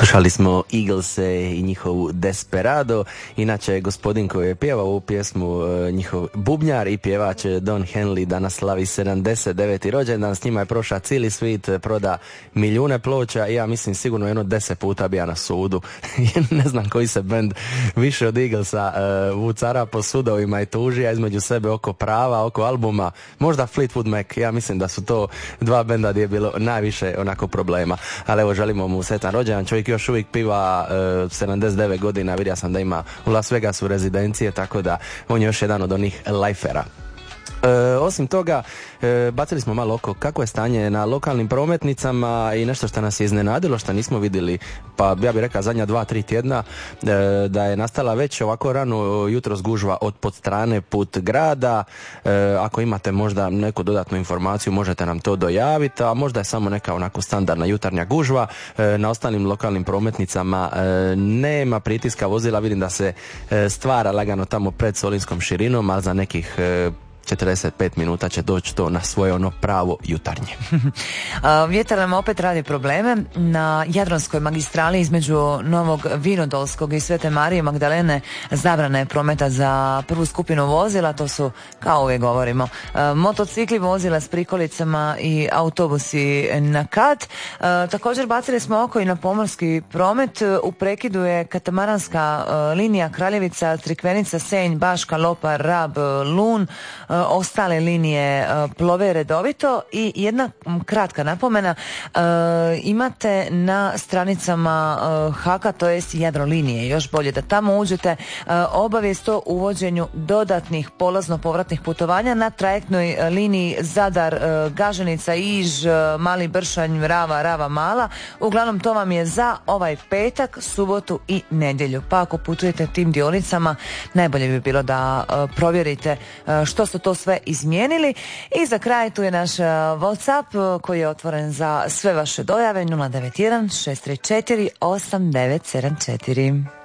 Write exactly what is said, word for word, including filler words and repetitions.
Slušali smo Eaglese i njihovu Desperado. Inače, gospodin koji je pjevao ovu pjesmu, njihov bubnjar i pjevač Don Henley, danas slavi sedamdeset deveti rođendan. S njima je prošao cijeli svit, proda milijune ploča i ja mislim sigurno jedno deset puta bija na sudu. Ne znam koji se bend više od Eaglesa uh, vucara po sudovima i tužija između sebe oko prava, oko albuma. Možda Fleetwood Mac, ja mislim da su to dva benda gdje je bilo najviše onako problema. Ali evo, želimo mu sretan rođendan. Čovjek još uvijek piva uh, sedamdeset devet godina, vidio sam da ima u Las Vegasu rezidencije, tako da on je još jedan od onih lifera. E, osim toga, e, bacili smo malo oko kako je stanje na lokalnim prometnicama i nešto što nas je iznenadilo, što nismo vidjeli, pa ja bih rekao zadnja dva, tri tjedna, e, da je nastala već ovako rano jutros gužva od Podstrane put grada. E, ako imate možda neku dodatnu informaciju, možete nam to dojaviti, a možda je samo neka onako standardna jutarnja gužva. E, na ostalim lokalnim prometnicama e, nema pritiska vozila, vidim da se e, stvara lagano tamo pred Solinskom širinom, ali za nekih e, četrdeset pet minuta će doći to na svoje ono pravo jutarnje. Vjetar nam opet radi probleme. Na Jadranskoj magistrali između Novog Vinodolskog i Svete Marije Magdalene zabrana je prometa za prvu skupinu vozila, to su, kao uvijek govorimo, motocikli, vozila s prikolicama i autobusi na kat. Također bacili smo oko i na pomorski promet. U prekidu je katamaranska linija Kraljevica, Crikvenica, Senj, Baška, Lopar, Rab, Lun. Ostale linije plove redovito. I jedna kratka napomena, imate na stranicama Haka, to jest Jadrolinije, još bolje da tamo uđete, obavijest o uvođenju dodatnih polazno-povratnih putovanja na trajektnoj liniji Zadar, Gaženica, Iž, Mali Bršanj, Rava, Rava Mala. Uglavnom to vam je za ovaj petak, subotu i nedjelju. Pa ako putujete tim dionicama, najbolje bi bilo da provjerite što su to sve izmijenili. I za kraj tu je naš WhatsApp koji je otvoren za sve vaše dojave nula devet jedan šest tri četiri osam devet sedam četiri.